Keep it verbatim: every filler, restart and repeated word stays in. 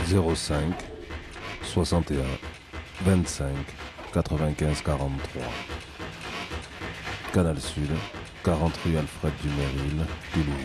zéro cinq soixante et un vingt-cinq quatre-vingt-quinze quarante-trois. Canal Sud, quarante rue Alfred Dumeril, Toulouse.